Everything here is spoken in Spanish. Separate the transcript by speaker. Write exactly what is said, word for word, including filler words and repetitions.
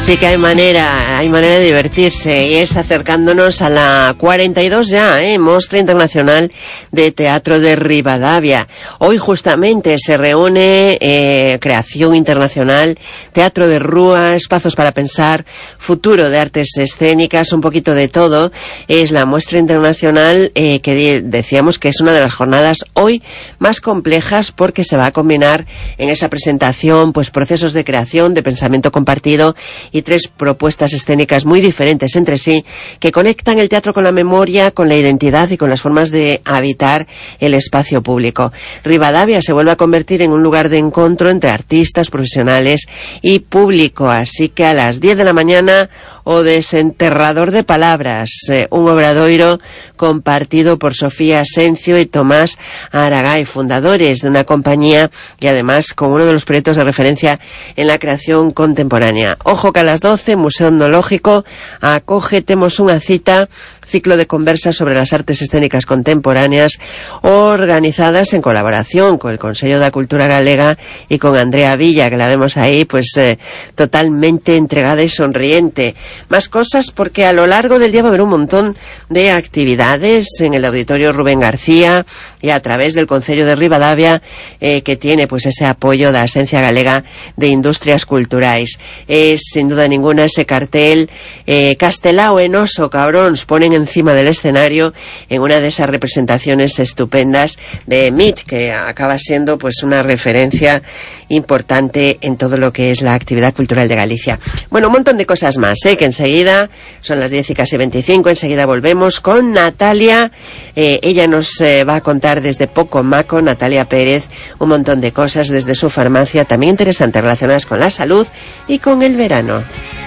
Speaker 1: Sí que hay manera, hay manera de divertirse, y es acercándonos a la cuarenta y dos ya, ¿eh? Mostra Internacional de Teatro de Ribadavia. Hoy justamente se reúne eh, Creación Internacional, Teatro de Rúa, Espazos para Pensar, Futuro de Artes Escénicas, un poquito de todo. Es la muestra internacional eh, que de, decíamos que es una de las jornadas hoy más complejas, porque se va a combinar en esa presentación pues procesos de creación, de pensamiento compartido, y tres propuestas escénicas muy diferentes entre sí, que conectan el teatro con la memoria, con la identidad y con las formas de habitar el espacio público. Ribadavia se vuelve a convertir en un lugar de encuentro entre artistas, profesionales y público, así que a las diez de la mañana, o Desenterrador de Palabras, eh, un obradoiro compartido por Sofía Asencio y Tomás Aragay, fundadores de una compañía y además con uno de los proyectos de referencia en la creación contemporánea. Ojo que a las doce, Museo Etnológico acoge Temos unha cita, ciclo de conversas sobre las artes escénicas contemporáneas, organizadas en colaboración con el Consello da Cultura Galega y con Andrea Villa, que la vemos ahí pues eh, totalmente entregada y sonriente. Más cosas, porque a lo largo del día va a haber un montón de actividades en el Auditorio Rubén García y a través del Concello de Ribadavia, eh, que tiene pues ese apoyo da Asencia Galega de Industrias Culturais. Es sin duda ninguna ese cartel eh, Castelao en Oso, cabróns, ponen encima del escenario en una de esas representaciones estupendas de M I T, que acaba siendo pues una referencia importante en todo lo que es la actividad cultural de Galicia. Bueno, un montón de cosas más, ¿eh? Que enseguida, son las diez y casi veinticinco, enseguida volvemos con Natalia. Eh, ella nos eh, va a contar desde Poco Maco, Natalia Pérez, un montón de cosas desde su farmacia, también interesantes relacionadas con la salud y con el verano.